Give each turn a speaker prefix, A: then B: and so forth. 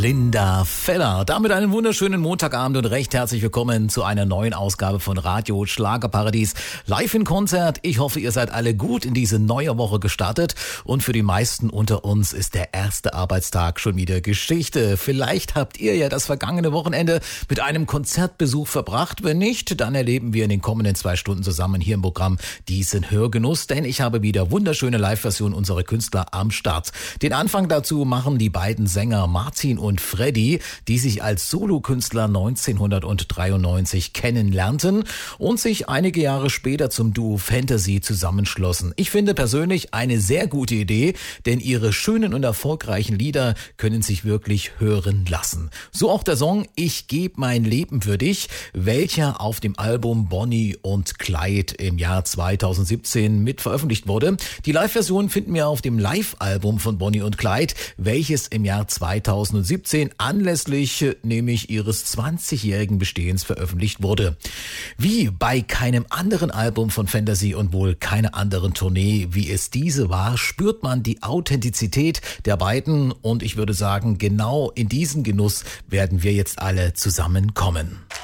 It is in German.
A: Linda Feller. Damit einen wunderschönen Montagabend und recht herzlich willkommen zu einer neuen Ausgabe von Radio Schlagerparadies live in Konzert. Ich hoffe, ihr seid alle gut in diese neue Woche gestartet und für die meisten unter uns ist der erste Arbeitstag schon wieder Geschichte. Vielleicht habt ihr ja das vergangene Wochenende mit einem Konzertbesuch verbracht. Wenn nicht, dann erleben wir in den kommenden 2 Stunden zusammen hier im Programm diesen Hörgenuss, denn ich habe wieder wunderschöne Live-Versionen unserer Künstler am Start. Den Anfang dazu machen die beiden Sänger Martin und Freddy, die sich als Solokünstler 1993 kennenlernten und sich einige Jahre später zum Duo Fantasy zusammenschlossen. Ich finde persönlich eine sehr gute Idee, denn ihre schönen und erfolgreichen Lieder können sich wirklich hören lassen. So auch der Song Ich geb mein Leben für dich, welcher auf dem Album Bonnie und Clyde im Jahr 2017 mit veröffentlicht wurde. Die Live-Version finden wir auf dem Live-Album von Bonnie und Clyde, welches im Jahr 2017 anlässlich nämlich ihres 20-jährigen Bestehens veröffentlicht wurde. Wie bei keinem anderen Album von Fantasy und wohl keiner anderen Tournee, wie es diese war, spürt man die Authentizität der beiden und ich würde sagen, genau in diesen Genuss werden wir jetzt alle zusammenkommen.